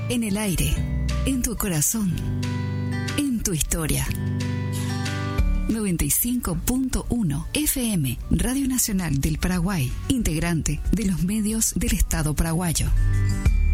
En el aire, en tu corazón, en tu historia. 95.1 FM, Radio Nacional del Paraguay, integrante de los medios del Estado paraguayo.